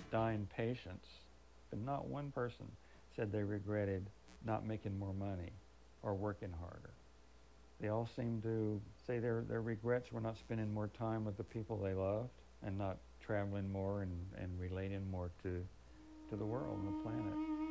dying patients, but not one person said they regretted not making more money or working harder. They all seem to say their regrets were not spending more time with the people they loved and not traveling more and relating more to the world and the planet.